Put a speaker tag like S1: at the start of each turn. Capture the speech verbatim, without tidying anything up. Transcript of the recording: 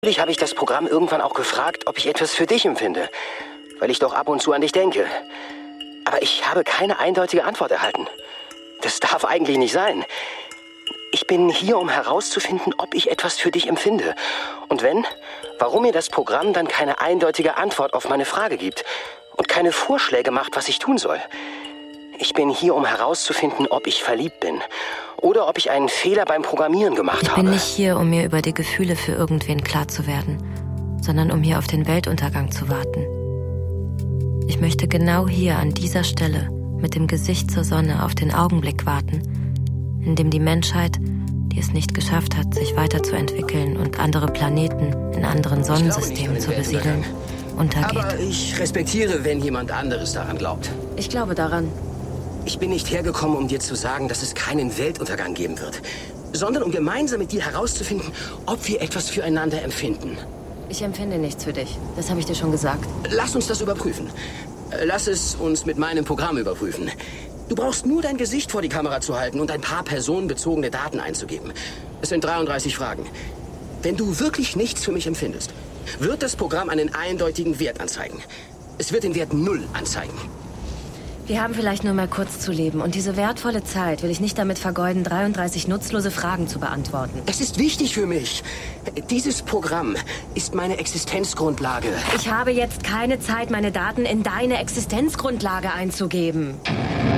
S1: Natürlich habe ich das Programm irgendwann auch gefragt, ob ich etwas für dich empfinde, weil ich doch ab und zu an dich denke. Aber ich habe keine eindeutige Antwort erhalten. Das darf eigentlich nicht sein. Ich bin hier, um herauszufinden, ob ich etwas für dich empfinde. Und wenn, warum mir das Programm dann keine eindeutige Antwort auf meine Frage gibt und keine Vorschläge macht, was ich tun soll. Ich bin hier, um herauszufinden, ob ich verliebt bin oder ob ich einen Fehler beim Programmieren gemacht habe.
S2: Ich bin nicht hier, um mir über die Gefühle für irgendwen klar zu werden, sondern um hier auf den Weltuntergang zu warten. Ich möchte genau hier an dieser Stelle mit dem Gesicht zur Sonne auf den Augenblick warten, in dem die Menschheit, die es nicht geschafft hat, sich weiterzuentwickeln und andere Planeten in anderen Sonnensystemen zu besiedeln, untergeht.
S1: Aber ich respektiere, wenn jemand anderes daran glaubt.
S2: Ich glaube daran.
S1: Ich bin nicht hergekommen, um dir zu sagen, dass es keinen Weltuntergang geben wird, sondern um gemeinsam mit dir herauszufinden, ob wir etwas füreinander empfinden.
S2: Ich empfinde nichts für dich. Das habe ich dir schon gesagt.
S1: Lass uns das überprüfen. Lass es uns mit meinem Programm überprüfen. Du brauchst nur dein Gesicht vor die Kamera zu halten und ein paar personenbezogene Daten einzugeben. Es sind dreiunddreißig Fragen. Wenn du wirklich nichts für mich empfindest, wird das Programm einen eindeutigen Wert anzeigen. Es wird den Wert null anzeigen.
S2: Wir haben vielleicht nur mal kurz zu leben und diese wertvolle Zeit will ich nicht damit vergeuden, dreiunddreißig nutzlose Fragen zu beantworten.
S1: Es ist wichtig für mich. Dieses Programm ist meine Existenzgrundlage.
S2: Ich habe jetzt keine Zeit, meine Daten in deine Existenzgrundlage einzugeben.